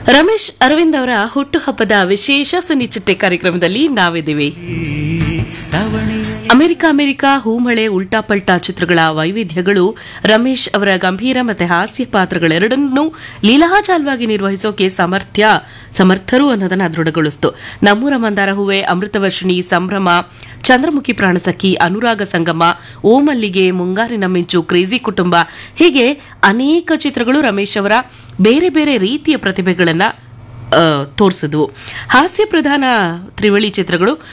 ರಮೇಶ್ ಅರವಿಂದ್ ಅವರ ಹುಟ್ಟುಹಬ್ಬದ ವಿಶೇಷ ಸಿನಿಚಿಟ್ಟೆ ಕಾರ್ಯಕ್ರಮದಲ್ಲಿ ನಾವಿದ್ದೀವಿ. ಅಮೆರಿಕ ಹೂಮಳೆ ಉಲ್ಟಾ ಪಲ್ಟಾ ಚಿತ್ರಗಳ ವೈವಿಧ್ಯಗಳು ರಮೇಶ್ ಅವರ ಗಂಭೀರ ಮತ್ತು ಹಾಸ್ಯ ಪಾತ್ರಗಳೆರಡನ್ನೂ ಲೀಲಾಜಾಲವಾಗಿ ನಿರ್ವಹಿಸೋಕೆ ಸಮರ್ಥರು ಅನ್ನೋದನ್ನ ದೃಢಗೊಳಿಸಿತು. ನಮ್ಮೂರ ಮಂದಾರ ಹೂವೆ, ಅಮೃತವರ್ಷಿಣಿ, ಸಂಭ್ರಮ, ಚಂದ್ರಮುಖಿ ಪ್ರಾಣಸಖಿ, ಅನುರಾಗ ಸಂಗಮ, ಓ ಮಲ್ಲಿಗೆ, ಮುಂಗಾರಿನ ಮಿಂಚು, ಕ್ರೇಜಿ ಕುಟುಂಬ ಹೀಗೆ ಅನೇಕ ಚಿತ್ರಗಳು ರಮೇಶ್ ಅವರ ಬೇರೆ ಬೇರೆ ರೀತಿಯ ಪ್ರತಿಭೆಗಳನ್ನ ತೋರಿಸಿದ್ವು. ಹಾಸ್ಯ ಪ್ರಧಾನ ತ್ರಿವಳಿ ಚಿತ್ರಗಳು